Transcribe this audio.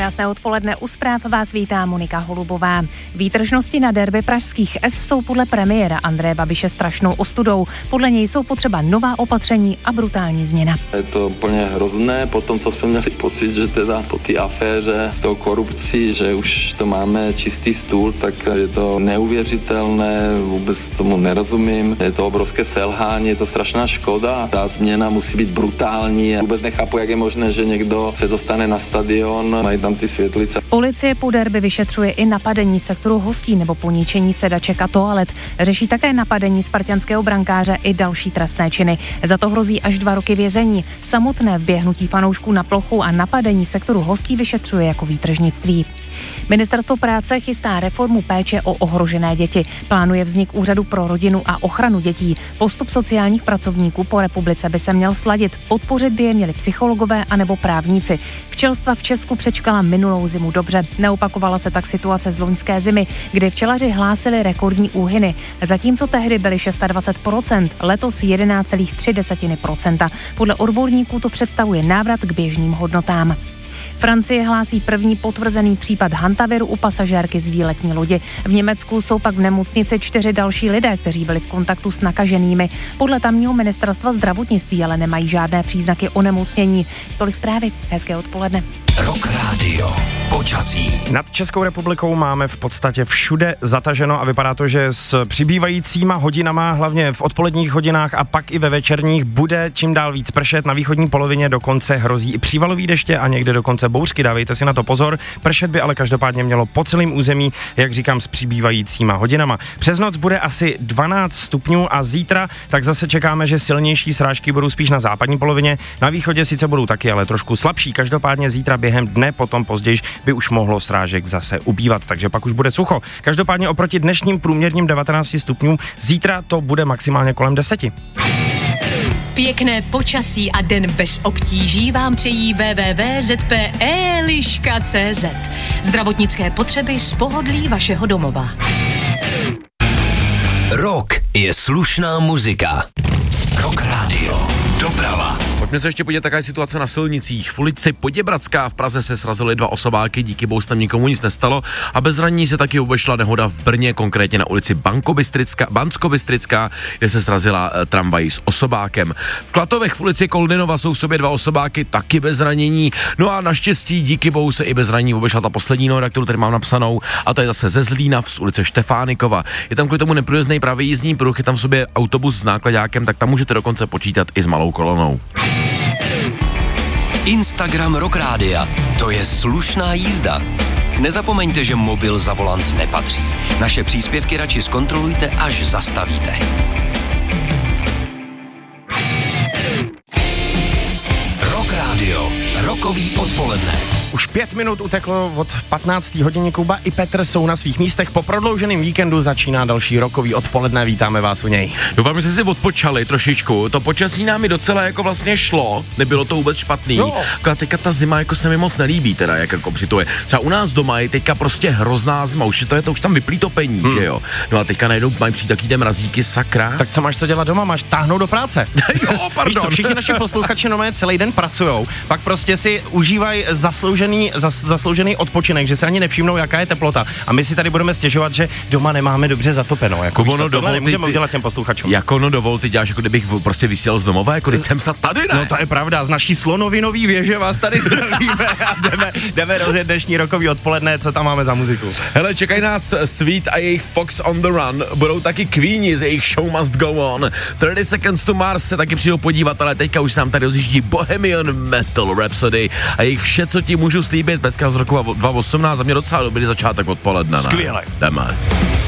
Krásné odpoledne, u zpráv vás vítá Monika Holubová. Výtržnosti na derby pražských S jsou podle premiéra Andreje Babiše strašnou ostudou. Podle něj jsou potřeba nová opatření a brutální změna. Je to úplně hrozné, po tom, co jsme měli pocit, že teda po té aféře s tou korupcí, že už to máme čistý stůl, tak je to neuvěřitelné, vůbec tomu nerozumím. Je to obrovské selhání, je to strašná škoda. Ta změna musí být brutální. Vůbec nechápu, jak je možné, že někdo se dostane na stadion, mají tam ty světlice. Policie po derby vyšetřuje i napadení sektoru hostí nebo poničení sedaček a toalet. Řeší také napadení spartanského brankáře i další trestné činy. Za to hrozí až 2 roky vězení. Samotné vběhnutí fanoušků na plochu a napadení sektoru hostí vyšetřuje jako výtržnictví. Ministerstvo práce chystá reformu péče o ohrožené děti. Plánuje vznik úřadu pro rodinu a ochranu dětí. Postup sociálních pracovníků po republice by se měl sladit. Podpořit by je měli psychologové anebo právníci. Včelstva v Česku přečkala minulou zimu dobře. Neopakovala se tak situace z loňské zimy, kdy včelaři hlásili rekordní úhyny. Zatímco tehdy byly 26%, letos 11,3%. Podle odborníků to představuje návrat k běžným hodnotám. Francie hlásí první potvrzený případ hantaviru u pasažérky z výletní lodi. V Německu jsou pak v nemocnici 4 další lidé, kteří byli v kontaktu s nakaženými. Podle tamního ministerstva zdravotnictví ale nemají žádné příznaky onemocnění. Tolik zprávy. Hezké odpoledne. Rock Radio. Počasí. Nad Českou republikou máme v podstatě všude zataženo a vypadá to, že s přibývajícíma hodinama, hlavně v odpoledních hodinách a pak i ve večerních, bude čím dál víc pršet. Na východní polovině dokonce hrozí i přívalový deště a někde dokonce bouřky. Dávejte si na to pozor. Pršet by ale každopádně mělo po celém území, jak říkám, s přibývajícíma hodinama. Přes noc bude asi 12 stupňů a zítra tak zase čekáme, že silnější srážky budou spíš na západní polovině. Na východě sice budou taky, ale trošku slabší. Každopádně zítra během dne, potom později by už mohlo srážek zase ubývat, takže pak už bude sucho. Každopádně oproti dnešním průměrným 19 stupňům zítra to bude maximálně kolem 10. Pěkné počasí a den bez obtíží vám přejí www.zpe.liška.cz. Zdravotnické potřeby z pohodlí vašeho domova. Rock je slušná muzika. Rock Radio. Doprava. Pojďme se ještě podívat, jaká je situace na silnicích. V ulici Poděbradská v Praze se srazily 2 osobáky, díky bohu tam nikomu nic nestalo a bez zranění se taky obešla nehoda v Brně, konkrétně na ulici Banskobystrická, kde se srazila tramvaj s osobákem. V Klatovech v ulici Koldinova jsou v sobě 2 osobáky, taky bez zranění. No a naštěstí díky bohu se i bez zranění obešla ta poslední nehoda, kterou tady mám napsanou, a to je zase ze Zlína z ulice Štefánikova. Je tam kvůli tomu neprůjezdný pravý jízdní pruh, je tam v sobě autobus s nákladákem, tak tam můžete dokonce počítat i s malou kolonou. Instagram Rock Rádia. To je slušná jízda. Nezapomeňte, že mobil za volant nepatří. Naše příspěvky radši zkontrolujte, až zastavíte. Rock Radio. Rokový odpoledne. Už 5 minut uteklo od 15. hodiny. Kuba i Petr jsou na svých místech. Po prodlouženém víkendu začíná další rokový odpoledne. Vítáme vás u něj. Doufám, že jste si odpočali trošičku. To počasí nám i docela jako vlastně šlo. Nebylo to vůbec špatný. No. A teďka ta zima jako se mi moc nelíbí, teda jak jako přituje. Třeba u nás doma je teďka prostě hrozná zima. Už tam vyplý topení, že jo. No a teďka najednou mají přijít taky mrazíky, sakra. Tak co máš co dělat doma? Máš táhnout do práce. Jo, pardon. Víš co, všichni naši posluchači celý den pracujou. Pak prostě si užívají zasloužený odpočinek, že se ani nevšimnou, jaká je teplota. A my si tady budeme stěžovat, že doma nemáme dobře zatopeno. Jako tohle nemůžeme udělat těm posluchačům. Jako dovol, ty děláš, jako kdybych prostě vysílal z domova, jako když jsem se tady, ne? No to je pravda, z naší slonovinový věže vás tady zdravíme a jdeme rozjet dnešní rokový odpoledne, co tam máme za muziku. Hele, čekají nás Sweet a jejich Fox on the Run, budou taky Queeni z jejich Show Must Go On, 30 Seconds to Mars se taky přijdou podívat, ale teďka už nám tady rozjíždí Bohemian Metal Rhapsody a jejich Vše, co ti můžu slíbit, pecka z roku 2018, za mě docela dobrý začátek odpoledne. Skvěle. Jdeme.